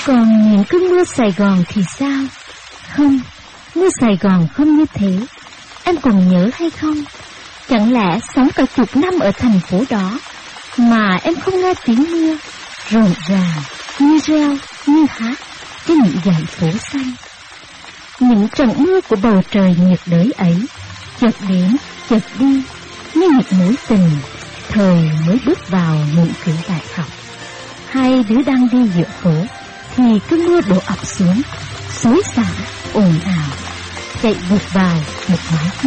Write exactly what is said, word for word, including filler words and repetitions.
Còn những cơn mưa Sài Gòn thì sao? Không, mưa Sài Gòn không như thế. Em còn nhớ hay không? Chẳng lẽ sống cả chục năm ở thành phố đó mà em không nghe tiếng mưa rộn ràng như reo, như hát trên những dãy phố xanh. Những trận mưa của bầu trời nhiệt đới ấy chợt đến, chợt đi như những mối tình thời mới bước vào những cửa đại học. Hai đứa đang đi giữa phố thì cơn mưa đổ ập xuống, xối xả, ồn ào, chạy vụt vào một mái